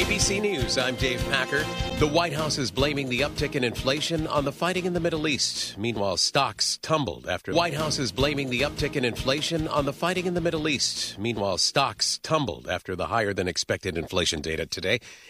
ABC News, I'm Dave Packer. The White House is blaming the uptick in inflation on the fighting in the Middle East. Meanwhile, stocks tumbled after White House is blaming the uptick in inflation on the fighting in the Middle East. Meanwhile, stocks tumbled after the higher than expected inflation data today.